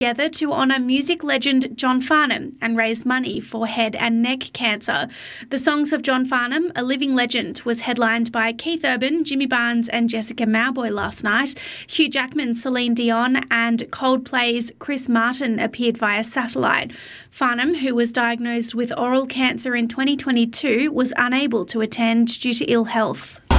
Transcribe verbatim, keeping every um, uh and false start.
together to honour music legend John Farnham and raise money for head and neck cancer. The Songs of John Farnham, a living legend, was headlined by Keith Urban, Jimmy Barnes and Jessica Mauboy last night. Hugh Jackman, Celine Dion and Coldplay's Chris Martin appeared via satellite. Farnham, who was diagnosed with oral cancer in twenty twenty-two, was unable to attend due to ill health.